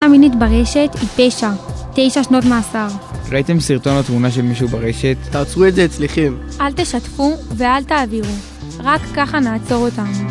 המינית ברשת היא פשע, 9 שנות מאסר. ראיתם סרטון או תמונה של מישהו ברשת? תעצרו את זה אצלכם. אל תשתפו ואל תעבירו, רק ככה נעצור אותם.